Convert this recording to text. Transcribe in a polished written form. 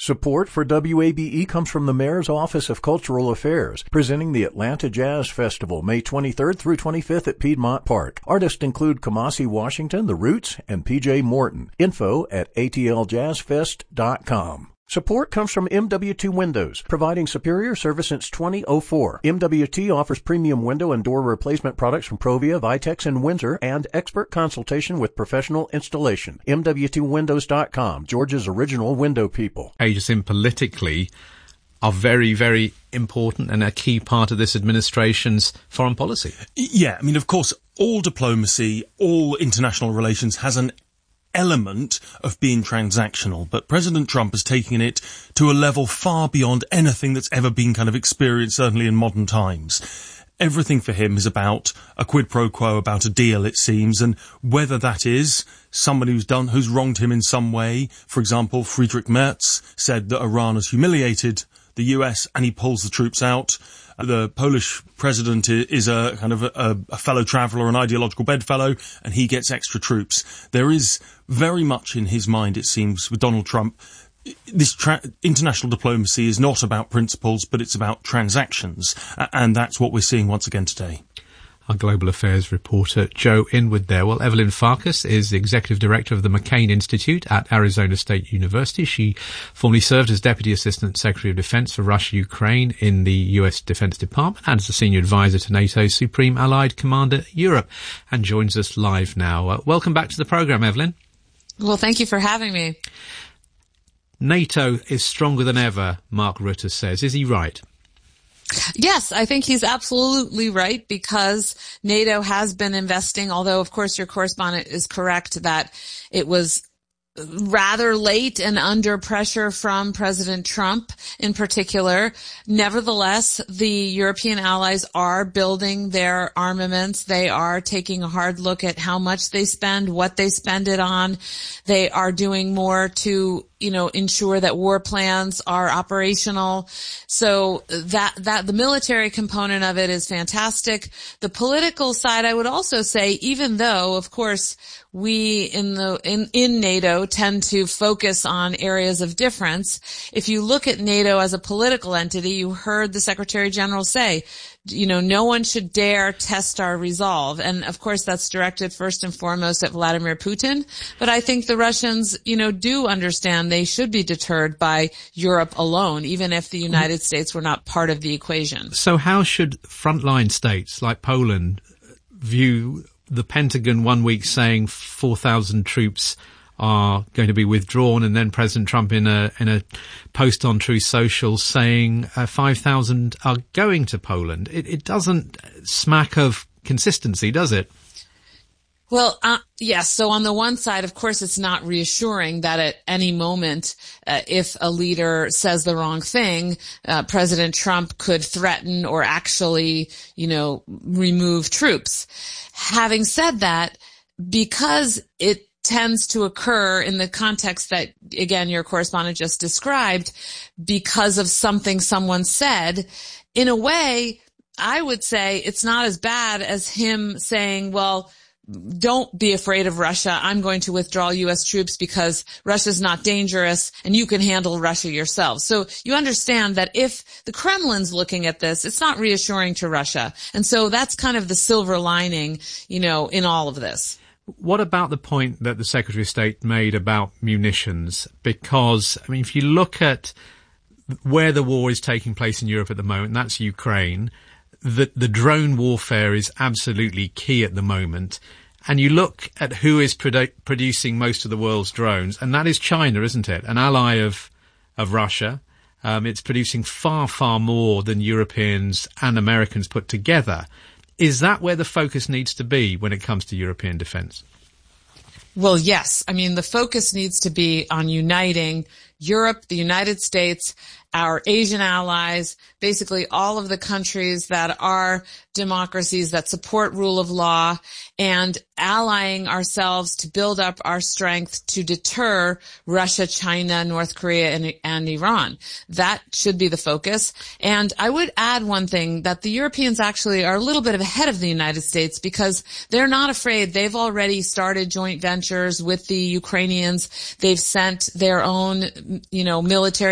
Support for WABE comes from the Mayor's Office of Cultural Affairs, presenting the Atlanta Jazz Festival, May 23rd through 25th at Piedmont Park. Artists include Kamasi Washington, The Roots, and PJ Morton. Info at atljazzfest.com. Support comes from MWT Windows, providing superior service since 2004. MWT offers premium window and door replacement products from Provia, Vitex, and Windsor, and expert consultation with professional installation. MWTWindows.com, Georgia's original window people. Ages in politically are very, very important and a key part of this administration's foreign policy. Yeah, I mean, of course, all diplomacy, all international relations has an element of being transactional, but President Trump has taken it to a level far beyond anything that's ever been kind of experienced, certainly in modern times. Everything for him is about a quid pro quo, about a deal, it seems, and whether that is somebody who's wronged him in some way. For example, Friedrich Merz said that Iran has humiliated the US and he pulls the troops out. The Polish president is a kind of a fellow traveller, an ideological bedfellow, and he gets extra troops. There is very much in his mind, it seems, with Donald Trump, this international diplomacy is not about principles, but it's about transactions. And that's what we're seeing once again today. Our global affairs reporter, Joe Inwood there. Well, Evelyn Farkas is the executive director of the McCain Institute at Arizona State University. She formerly served as Deputy Assistant Secretary of Defense for Russia-Ukraine in the U.S. Defense Department and as a senior advisor to NATO's Supreme Allied Commander Europe, and joins us live now. Welcome back to the program, Evelyn. Well, thank you for having me. NATO is stronger than ever, Mark Rutte says. Is he right? Yes, I think he's absolutely right, because NATO has been investing, although, of course, your correspondent is correct that it was rather late and under pressure from President Trump in particular. Nevertheless, the European allies are building their armaments. They are taking a hard look at how much they spend, what they spend it on. They are doing more to ensure that war plans are operational. So that the military component of it is fantastic. The political side, I would also say, even though, of course, we in NATO tend to focus on areas of difference. If you look at NATO as a political entity, you heard the Secretary General say, no one should dare test our resolve. And of course, that's directed first and foremost at Vladimir Putin. But I think the Russians, do understand they should be deterred by Europe alone, even if the United States were not part of the equation. So how should frontline states like Poland view the Pentagon 1 week saying 4,000 troops are going to be withdrawn, and then President Trump in a post on Truth Social saying 5,000 are going to Poland? It doesn't smack of consistency, does it? Well, yes. So on the one side, of course, it's not reassuring that at any moment, if a leader says the wrong thing, President Trump could threaten or actually, remove troops. Having said that, because it tends to occur in the context that, again, your correspondent just described, because of something someone said, in a way, I would say it's not as bad as him saying, well, don't be afraid of Russia. I'm going to withdraw U.S. troops because Russia's not dangerous and you can handle Russia yourself. So you understand that if the Kremlin's looking at this, it's not reassuring to Russia. And so that's kind of the silver lining, in all of this. What about the point that the Secretary of State made about munitions? Because, if you look at where the war is taking place in Europe at the moment, that's Ukraine. The drone warfare is absolutely key at the moment. And you look at who is producing most of the world's drones, and that is China, isn't it? An ally of Russia. It's producing far, far more than Europeans and Americans put together. Is that where the focus needs to be when it comes to European defence? Well, yes. The focus needs to be on uniting Europe, the United States, our Asian allies, basically all of the countries that are democracies that support rule of law, and allying ourselves to build up our strength to deter Russia, China, North Korea, and Iran. That should be the focus. And I would add one thing, that the Europeans actually are a little bit ahead of the United States because they're not afraid. They've already started joint ventures with the Ukrainians. They've sent their own, military